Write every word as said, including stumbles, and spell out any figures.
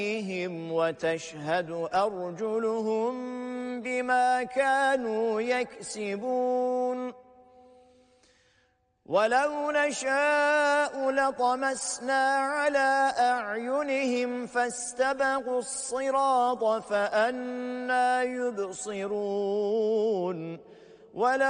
وتشهد أرجلهم بما كانوا يكسبون ولو نشاء لطمسنا على أعينهم فاستبقوا الصراط فأنى يبصرون